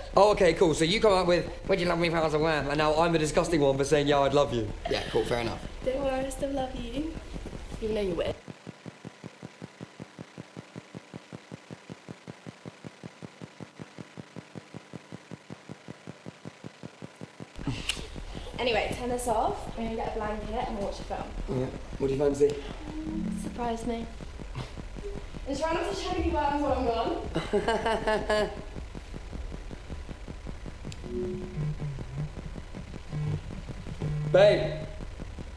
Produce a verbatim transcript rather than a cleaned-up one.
Oh, okay, cool. So you come up with, would you love me if I was a worm? And now I'm the disgusting one for saying, yeah, I'd love you. Yeah, cool, fair enough. Don't worry, I still love you. Even though you're weird. Anyway, turn this off. We're gonna get a blanket and watch a film. Yeah. What do you fancy? Mm, surprise me. And try not to show any worms while I'm gone. Babe.